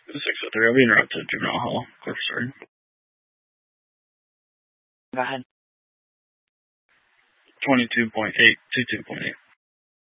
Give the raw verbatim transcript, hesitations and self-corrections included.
six oh three, I'll be interrupted to Juvenile Hall. Cliff, sorry. Go ahead. twenty-two point eight, twenty-two point eight.